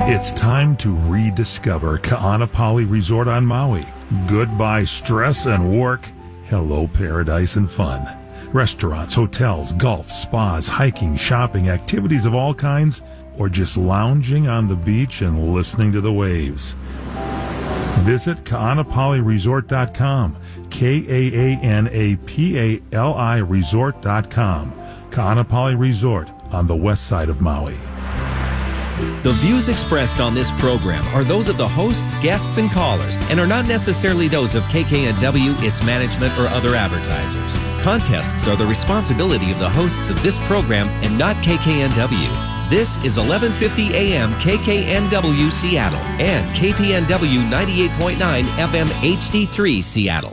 It's time to rediscover Ka'anapali Resort on Maui. Goodbye stress and work. Hello paradise and fun. Restaurants, hotels, golf, spas, hiking, shopping, activities of all kinds, or just lounging on the beach and listening to the waves. Visit Ka'anapaliResort.com, KAANAPALI Resort.com. Ka'anapali Resort on the west side of Maui. The views expressed on this program are those of the hosts, guests, and callers, and are not necessarily those of KKNW, its management, or other advertisers. Contests are the responsibility of the hosts of this program and not KKNW. This is 1150 AM KKNW Seattle and KPNW 98.9 FM HD3 Seattle.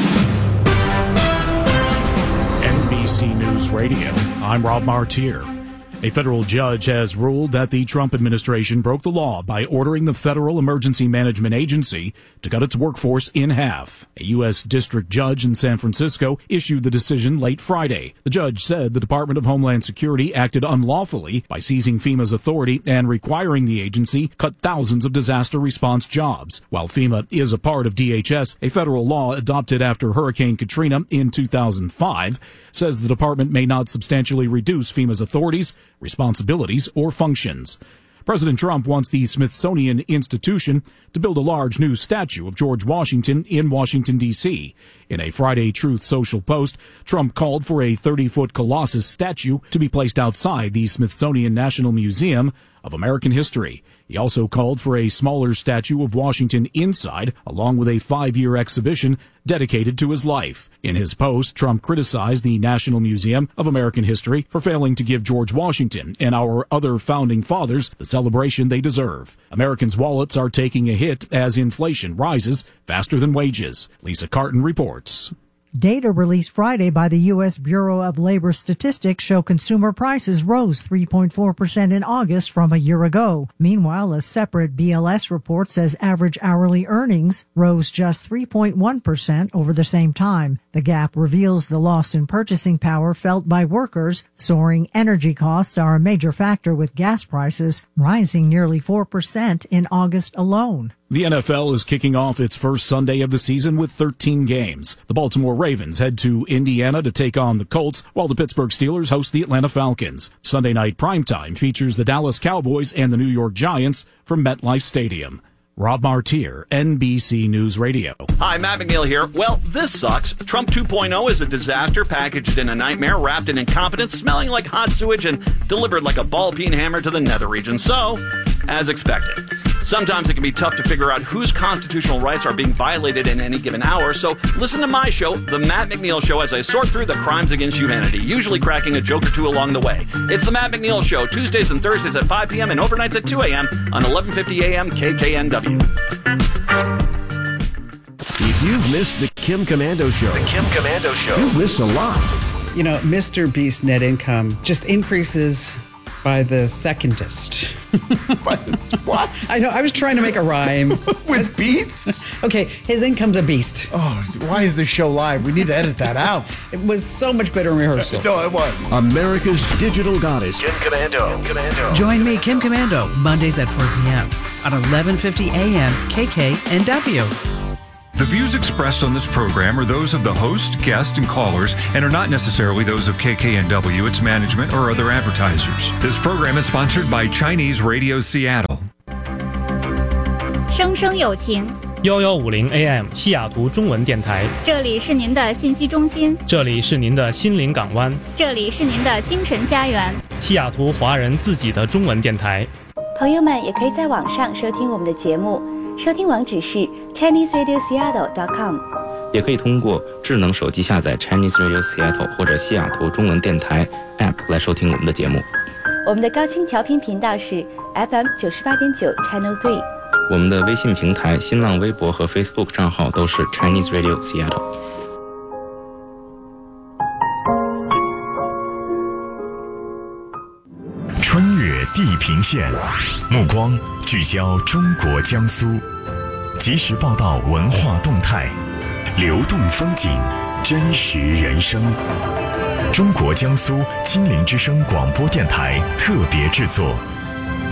NBC News Radio, I'm Rob Martier. A federal judge has ruled that the Trump administration broke the law by ordering the Federal Emergency Management Agency to cut its workforce in half. A U.S. district judge in San Francisco issued the decision late Friday. The judge said the Department of Homeland Security acted unlawfully by seizing FEMA's authority and requiring the agency cut thousands of disaster response jobs. While FEMA is a part of DHS, a federal law adopted after Hurricane Katrina in 2005 says the department may not substantially reduce FEMA's authorities, responsibilities, or functions. President Trump wants the Smithsonian Institution to build a large new statue of George Washington in Washington, D.C. In a Friday Truth Social post, Trump called for a 30-foot Colossus statue to be placed outside the Smithsonian National Museum of American History. He also called for a smaller statue of Washington inside, along with a 5-year exhibition dedicated to his life. In his post, Trump criticized the National Museum of American History for failing to give George Washington and our other founding fathers the celebration they deserve. Americans' wallets are taking a hit as inflation rises faster than wages. Lisa Carton reports. Data released Friday by the U.S. Bureau of Labor Statistics show consumer prices rose 3.4% in August from a year ago. Meanwhile, a separate BLS report says average hourly earnings rose just 3.1% over the same time. The gap reveals the loss in purchasing power felt by workers. Soaring energy costs are a major factor, with gas prices rising nearly 4% in August alone. The NFL is kicking off its first Sunday of the season with 13 games. The Baltimore Ravens head to Indiana to take on the Colts, while the Pittsburgh Steelers host the Atlanta Falcons. Sunday night primetime features the Dallas Cowboys and the New York Giants from MetLife Stadium. Rob Martier, NBC News Radio. Hi, Matt McNeil here. Well, this sucks. Trump 2.0 is a disaster packaged in a nightmare, wrapped in incompetence, smelling like hot sewage, and delivered like a ball-peen hammer to the nether region. So, as expected. Sometimes it can be tough to figure out whose constitutional rights are being violated in any given hour, so listen to my show, The Matt McNeil Show, as I sort through the crimes against humanity, usually cracking a joke or two along the way. It's The Matt McNeil Show, Tuesdays and Thursdays at 5 p.m. and overnights at 2 a.m. on 1150 a.m. KKNW. If you've missed the Kim Komando Show, you've missed a lot. You know, Mr. Beast net income just increases by the secondest. What? I know, I was trying to make a rhyme. With beast? Okay, his income's a beast. Oh, why is this show live? We need to edit that out. It was so much better in rehearsal. No, it was. America's digital goddess, Kim Komando. Join me, Kim Komando, Mondays at 4 p.m. on 1150 a.m. KKNW. The views expressed on this program are those of the host, guest, and callers and are not necessarily those of KKNW, its management, or other advertisers. This program is sponsored by Chinese Radio Seattle. 生生有情 1150 AM 西雅图中文电台， 这里是您的信息中心， 这里是您的心灵港湾， 这里是您的精神家园， 西雅图华人自己的中文电台。 朋友们也可以在网上收听我们的节目，收听网址是 ChineseRadioSeattle.com， 也可以通过智能手机下载 Chinese Radio Seattle 或者西雅图中文电台 App 来收听我们的节目。 我们的高清调频频道是 FM 98.9 Channel 3。 我们的微信平台、新浪微博和 Facebook 账号都是 Chinese Radio Seattle。 穿越地平线，目光聚焦中国江苏，及时报道文化动态，流动风景，真实人生。中国江苏金陵之声广播电台特别制作，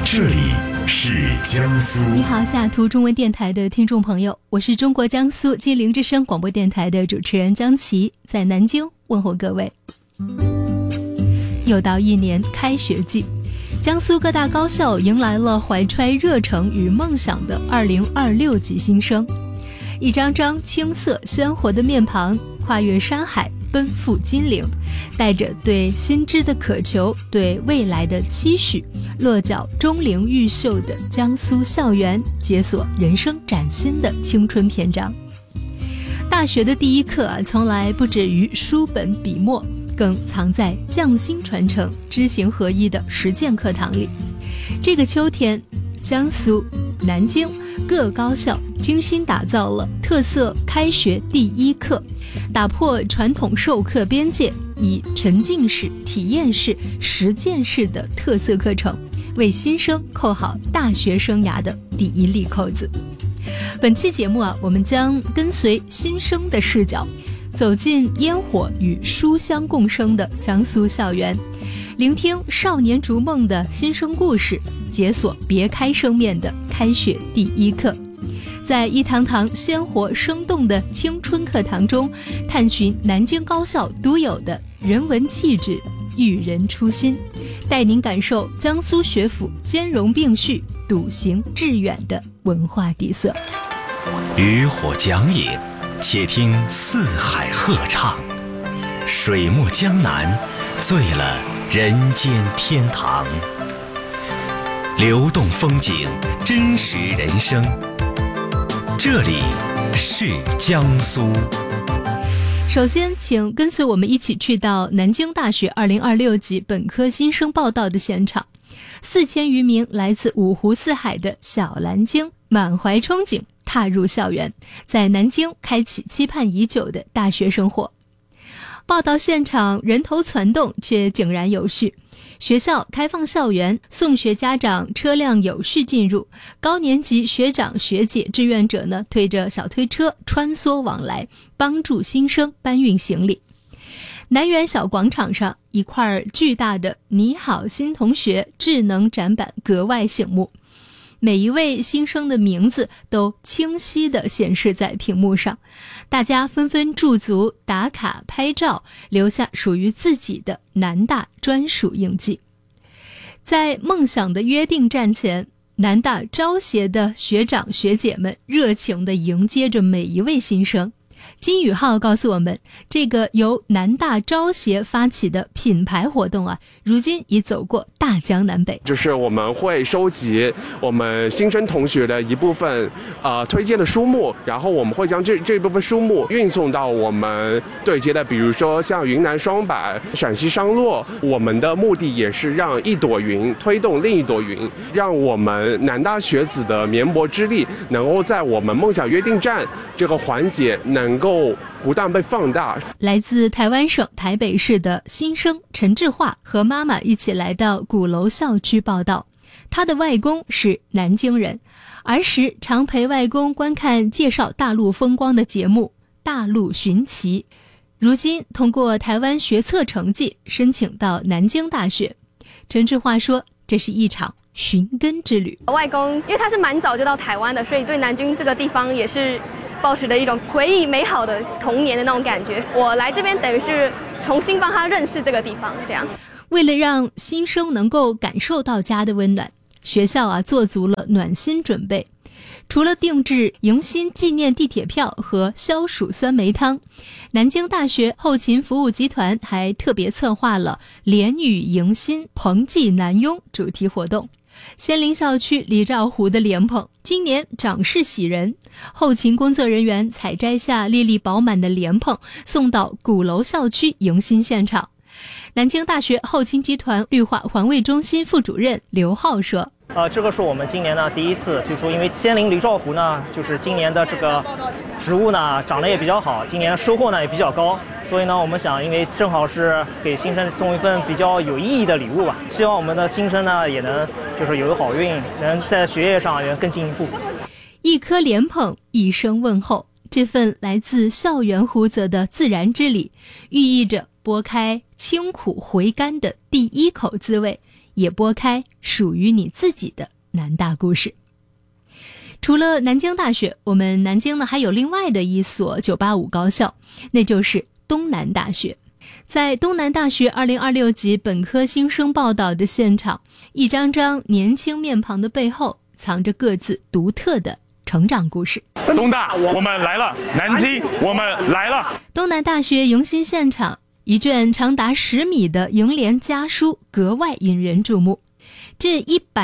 这里是江苏。 你好，西雅图中文电台的听众朋友，我是中国江苏金陵之声广播电台的主持人江琪，在南京问候各位。又到一年开学季，江苏各大高校迎来了怀揣热诚与梦想的2026级新生，一张张青涩鲜活的面庞跨越山海奔赴金陵，带着对新知的渴求，对未来的期许，落脚钟灵毓秀的江苏校园，解锁人生崭新的青春篇章。大学的第一课从来不止于书本笔墨，更藏在匠心传承、知行合一的实践课堂里。这个秋天，江苏、南京各高校精心打造了特色开学第一课，打破传统授课边界，以沉浸式、体验式、实践式的特色课程，为新生扣好大学生涯的第一粒扣子。本期节目我们将跟随新生的视角，走进烟火与书香共生的江苏校园，聆听少年逐梦的新生故事，解锁别开生面的开学第一课。在一堂堂鲜活生动的青春课堂中，探寻南京高校独有的人文气质、育人初心，带您感受江苏学府兼容并蓄、笃行致远的文化底色。 渔火讲野，且听四海鹤唱，水墨江南，醉了人间天堂。流动风景，真实人生，这里是江苏。 首先，请跟随我们一起去到南京大学2026级本科新生报到的现场。4000余名来自五湖四海的小蓝鲸，满怀憧憬踏入校园，在南京开启期盼已久的大学生活。报到现场人头攒动，却井然有序。学校开放校园，送学家长车辆有序进入，高年级学长学姐志愿者呢推着小推车穿梭往来，帮助新生搬运行李。南园小广场上，一块巨大的你好新同学智能展板格外醒目，每一位新生的名字都清晰地显示在屏幕上，大家纷纷驻足打卡拍照，留下属于自己的南大专属印记。在梦想的约定站前，南大招协的学长学姐们热情地迎接着每一位新生。金宇浩告诉我们，这个由南大招协发起的品牌活动如今已走过大江南北。 就是我们会收集我们新生同学的一部分推荐的书目，然后我们会将这部分书目运送到我们对接的，比如说像云南双柏、陕西商洛。我们的目的也是让一朵云推动另一朵云，让我们南大学子的绵薄之力能够在我们梦想约定站这个环节能够不断被放大。 来自台湾省台北市的新生陈志化和妈妈一起来到鼓楼校区报到。他的外公是南京人，儿时常陪外公观看介绍大陆风光的节目《大陆寻奇》，如今通过台湾学测成绩申请到南京大学。陈志化说，这是一场寻根之旅。 外公因为他是蛮早就到台湾的，所以对南京这个地方也是抱持的一种回忆美好的童年的那种感觉。我来这边等于是重新帮他认识这个地方，这样。 为了让新生能够感受到家的温暖，学校做足了暖心准备。除了定制迎新纪念地铁票和消暑酸梅汤，南京大学后勤服务集团还特别策划了连雨迎新蓬济南拥主题活动。仙林校区李兆湖的莲蓬今年长势喜人，后勤工作人员采摘下粒粒饱满的莲蓬，送到鼓楼校区迎新现场。南京大学后勤集团绿化环卫中心副主任刘浩说， 这个是我们今年呢第一次推出，因为仙林李兆湖呢，就是今年的这个植物呢长得也比较好，今年的收获呢也比较高，所以呢我们想，因为正好是给新生送一份比较有意义的礼物吧，希望我们的新生呢也能就是有个好运，能在学业上也更进一步。 一颗莲蓬，一声问候，这份来自校园湖泽的自然之礼，寓意着拨开清苦回甘的第一口滋味， 也拨开属于你自己的南大故事。除了南京大学，我们南京呢还有另外的一所985高校，那就是东南大学。在东南大学2026级本科新生报道的现场，一张张年轻面庞的背后，藏着各自独特的成长故事。 东大，我们来了；南京，我们来了。 东南大学迎新现场，一卷长达10米的楹联家书格外引人注目。这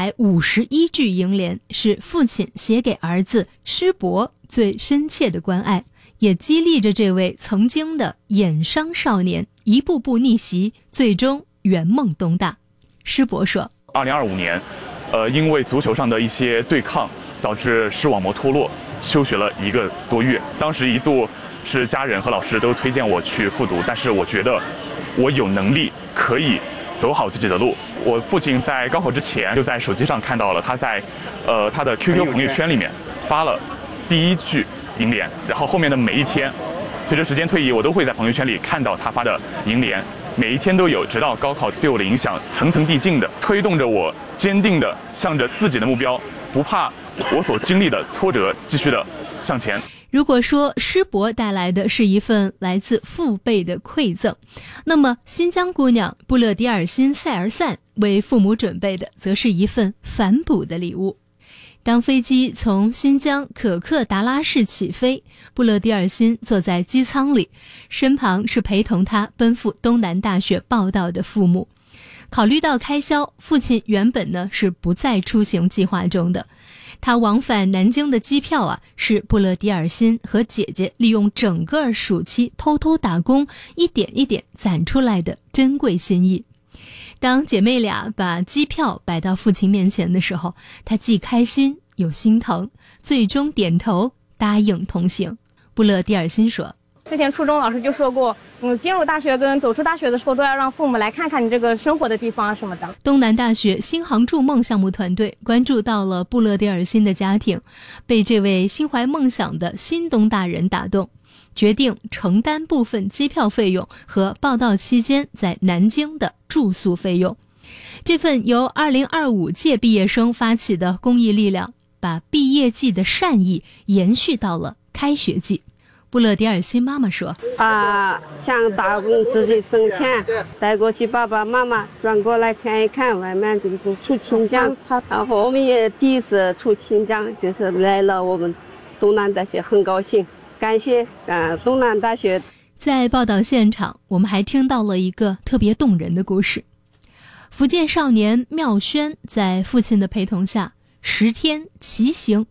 151句楹联是父亲写给儿子师伯最深切的关爱，也激励着这位曾经的眼商少年一步步逆袭，最终圆梦东大。师伯说 ，2025年因为足球上的一些对抗，导致视网膜脱落，休学了1个多月。当时一度是家人和老师都推荐我去复读，但是我觉得我有能力可以走好自己的路。我父亲在高考之前就在手机上看到了他在他的 QQ 朋友圈里面发了第1句楹联，然后后面的每一天，随着时间推移，我都会在朋友圈里看到他发的楹联，每一天都有，直到高考对我的影响层层递进的推动着我，坚定的向着自己的目标，不怕我所经历的挫折，继续的向前。 如果说师伯带来的是一份来自父辈的馈赠，那么新疆姑娘布勒迪尔辛塞尔散为父母准备的则是一份反哺的礼物。当飞机从新疆可克达拉市起飞，布勒迪尔辛坐在机舱里，身旁是陪同他奔赴东南大学报到的父母。考虑到开销，父亲原本呢是不在出行计划中的。他往返南京的机票是布勒迪尔辛和姐姐利用整个暑期偷偷打工，一点一点攒出来的珍贵心意。当姐妹俩把机票摆到父亲面前的时候，他既开心又心疼，最终点头答应同行。布勒迪尔辛说， 之前初中老师就说过，进入大学跟走出大学的时候都要让父母来看看你这个生活的地方什么的。 东南大学新航筑梦项目团队关注到了布勒迪尔辛的家庭，被这位心怀梦想的新东大人打动，决定承担部分机票费用和报到期间在南京的住宿费用。这份由2025届毕业生发起的公益力量，把毕业季的善意延续到了开学季。布勒迪尔辛妈妈说， 想打工自己挣钱，带过去爸爸妈妈转过来看一看外面这个出清江，然后我们也第一次出清江，就是来了我们东南大学，很高兴，感谢东南大学。 在报道现场，我们还听到了一个特别动人的故事。福建少年妙轩在父亲的陪同下，10天骑行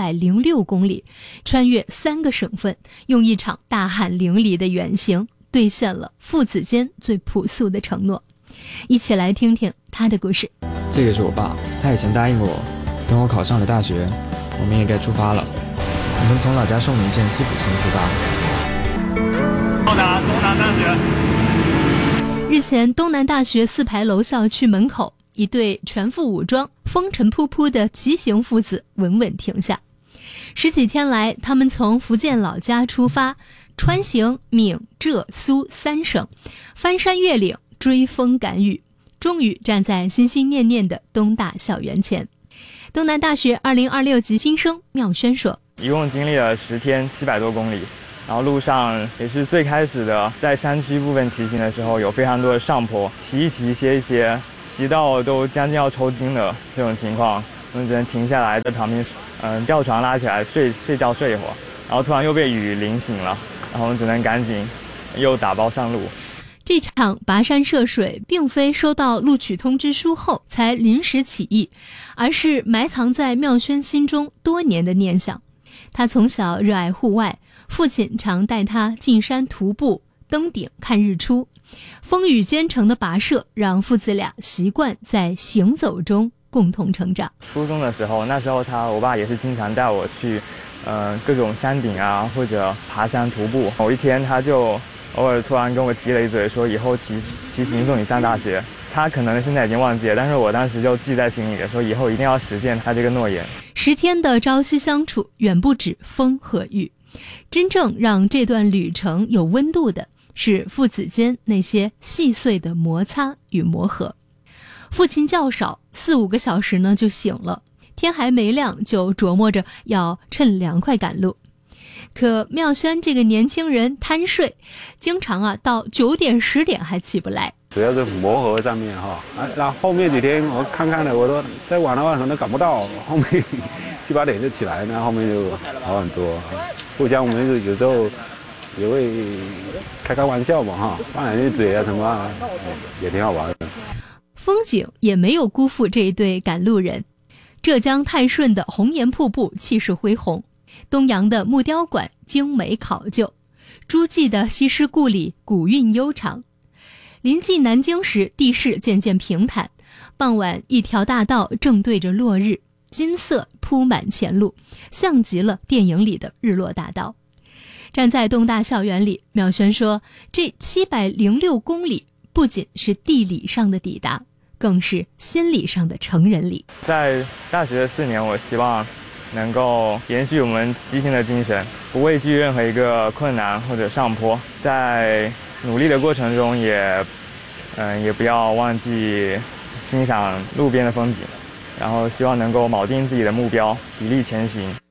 706公里，穿越3个省份，用一场大汗淋漓的远行，兑现了父子间最朴素的承诺。一起来听听他的故事。 这个是我爸，他以前答应过我，等我考上了大学，我们也该出发了。我们从老家寿宁县西浦村出发。 到达东南大学。 日前，东南大学4排楼校区门口，一对全副武装、风尘仆仆的骑行父子稳稳停下。10几天来，他们从福建老家出发，穿行闽浙苏3省，翻山越岭，追风赶雨，终于站在心心念念的东大校园前。东南大学2026级新生妙轩说， 一共经历了10天700多公里，然后路上也是最开始的，在山区部分骑行的时候有非常多的上坡，骑一骑歇一歇，骑到都将近要抽筋的这种情况，我们只能停下来在旁边吊床拉起来睡觉睡一会儿，然后突然又被雨淋醒了，然后我们只能赶紧又打包上路。 这场跋山涉水并非收到录取通知书后才临时起意，而是埋藏在妙轩心中多年的念想。他从小热爱户外，父亲常带他进山徒步、登顶看日出，风雨兼程的跋涉让父子俩习惯在行走中共同成长。 初中的时候，那时候我爸也是经常带我去各种山顶啊，或者爬山徒步。某一天他就偶尔突然跟我提了一嘴，说以后骑行送你上大学。他可能现在已经忘记了，但是我当时就记在心里了，说以后一定要实现他这个诺言。 10天的朝夕相处，远不止风和雨，真正让这段旅程有温度的是父子间那些细碎的摩擦与磨合。 父亲较少，4-5个小时呢就醒了，天还没亮就琢磨着要趁凉快赶路。可妙轩这个年轻人贪睡，经常到9点10点还起不来。 主要是磨合上面那后面几天我看了，我说再晚的话可能赶不到，后面7、8点就起来，那后面就好很多。互相我们有时候也会开玩笑嘛放两句嘴什么也挺好玩的。 风景也没有辜负这一对赶路人。浙江泰顺的红岩瀑布气势恢宏，东阳的木雕馆精美考究，诸暨的西施故里古韵悠长。临近南京时，地势渐渐平坦，傍晚一条大道正对着落日，金色铺满前路，像极了电影里的日落大道。站在东大校园里，妙轩说，这706公里不仅是地理上的抵达，更是心理上的成人礼。 在大学的4年，我希望能够延续我们骑行的精神，不畏惧任何一个困难或者上坡，在努力的过程中也不要忘记欣赏路边的风景，然后希望能够铆定自己的目标，砥砺前行。